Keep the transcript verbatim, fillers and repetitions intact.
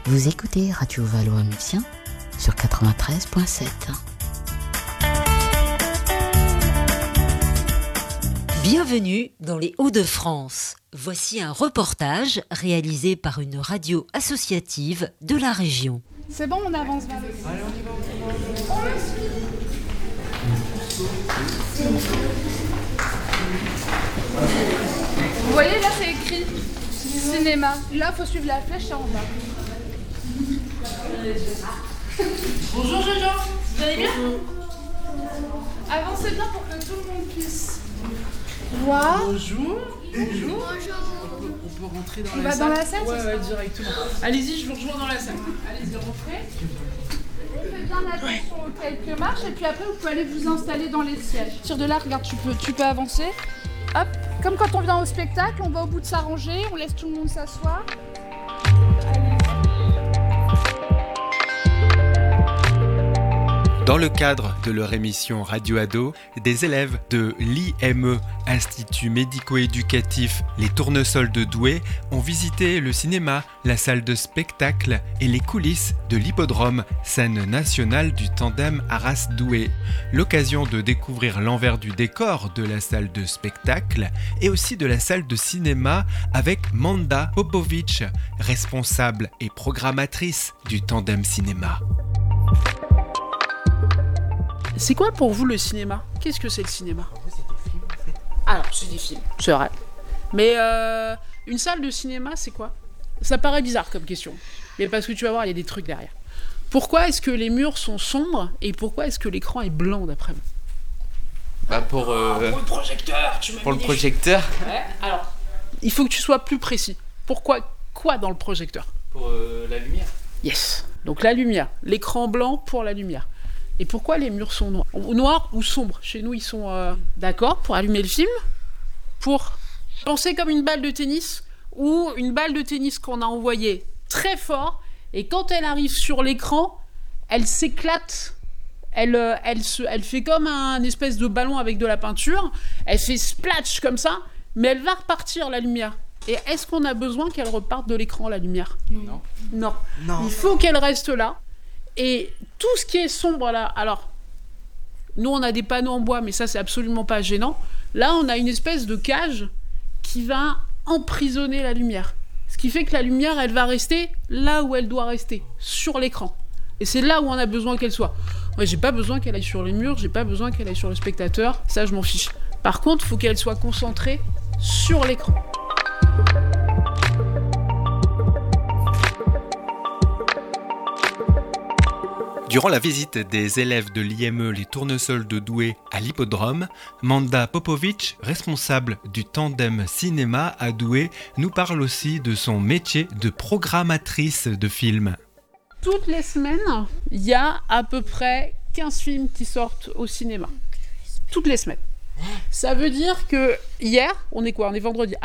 Vous écoutez Radio Valois-Mutien sur quatre-vingt-treize virgule sept. Bienvenue dans les Hauts-de-France. Voici un reportage réalisé par une radio associative de la région. C'est bon, on avance vers le... Allez, on y va, on y va. Vous voyez, là, c'est écrit cinéma. Là, il faut suivre la flèche, c'est en bas. Bonjour, Jojo. Vous allez bien? Avancez bien pour que tout le monde puisse voir. Bonjour. Bonjour. On peut, on peut rentrer dans on la va salle. dans la salle, ouais, ouais, directement. Allez-y, je vous rejoins dans la salle. Allez-y, rentrez. On fait bien attention aux quelques marches et puis après, vous pouvez aller vous installer dans les sièges. À partir de là, regarde, tu peux, tu peux avancer. Hop, comme quand on vient au spectacle, on va au bout de sa rangée, on laisse tout le monde s'asseoir. Dans le cadre de leur émission Radio Ado, des élèves de l'I M E, Institut médico-éducatif Les Tournesols de Douai, ont visité le cinéma, la salle de spectacle et les coulisses de l'hippodrome, scène nationale du tandem Arras-Douai. L'occasion de découvrir l'envers du décor de la salle de spectacle et aussi de la salle de cinéma avec Manda Popovic, responsable et programmatrice du tandem cinéma. C'est quoi pour vous le cinéma? Qu'est-ce que c'est le cinéma? Pour vous, c'est des films en fait. Alors, c'est des films, c'est vrai. Mais euh, une salle de cinéma, c'est quoi? Ça paraît bizarre comme question. Mais parce que tu vas voir, il y a des trucs derrière. Pourquoi est-ce que les murs sont sombres et pourquoi est-ce que l'écran est blanc d'après vous? Bah pour, euh, oh, pour le projecteur, tu m'as pour mis le des projecteur. choses. Ouais. Alors, il faut que tu sois plus précis. Pourquoi quoi dans le projecteur? Pour euh, la lumière. Yes. Donc la lumière, l'écran blanc pour la lumière. Et pourquoi les murs sont noirs? Noirs ou sombres? Chez nous, ils sont euh, d'accord pour allumer le film, pour penser comme une balle de tennis ou une balle de tennis qu'on a envoyée très fort et quand elle arrive sur l'écran, elle s'éclate. Elle, euh, elle, se, elle fait comme un espèce de ballon avec de la peinture. Elle fait splash comme ça, mais elle va repartir la lumière. Et est-ce qu'on a besoin qu'elle reparte de l'écran, la lumière? Non. Non. Non. Il faut qu'elle reste là. Et tout ce qui est sombre là, alors, nous on a des panneaux en bois, mais ça c'est absolument pas gênant. Là on a une espèce de cage qui va emprisonner la lumière. Ce qui fait que la lumière, elle va rester là où elle doit rester, sur l'écran. Et c'est là où on a besoin qu'elle soit. Moi j'ai pas besoin qu'elle aille sur les murs, j'ai pas besoin qu'elle aille sur le spectateur, ça je m'en fiche. Par contre, il faut qu'elle soit concentrée sur l'écran. Durant la visite des élèves de l'I M E Les Tournesols de Douai à l'hippodrome, Manda Popovic, responsable du tandem cinéma à Douai, nous parle aussi de son métier de programmatrice de films. Toutes les semaines, il y a à peu près quinze films qui sortent au cinéma. Toutes les semaines. Ça veut dire que hier, on est quoi? On est vendredi.